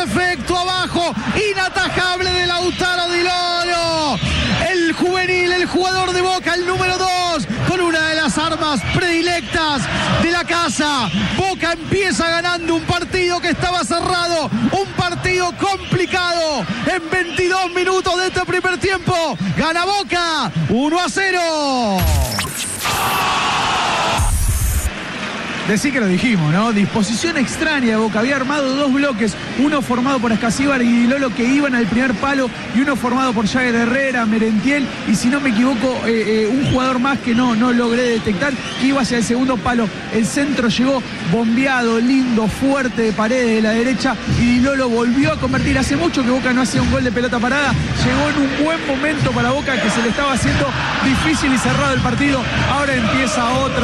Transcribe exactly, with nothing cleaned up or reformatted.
perfecto abajo, inatajable de Lautaro Di Lolo. El juvenil, el jugador de Boca, el número dos, con una de las armas predilectas de la casa. Boca empieza ganando un partido que estaba cerrado, un partido complicado. En veintidós minutos de este primer tiempo, gana Boca uno a cero. Decí que lo dijimos, ¿no? Disposición extraña de Boca. Había armado dos bloques, uno formado por Escasíbar y Di Lolo, que iban al primer palo, y uno formado por Jagger Herrera, Merentiel, y si no me equivoco, eh, eh, un jugador más que no, no logré detectar, que iba hacia el segundo palo. El centro llegó bombeado, lindo, fuerte, de Paredes de la derecha, y Di Lolo volvió a convertir. Hace mucho que Boca no hacía un gol de pelota parada. Llegó en un buen momento para Boca, que se le estaba haciendo difícil y cerrado el partido. Ahora empieza otra